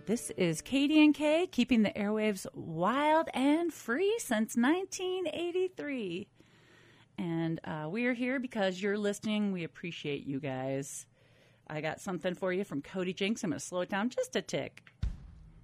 This is Katie and Kay, keeping the airwaves wild and free since 1983. And we are here because you're listening. We appreciate you guys. I got something for you from Cody Jinks. I'm going to slow it down just a tick.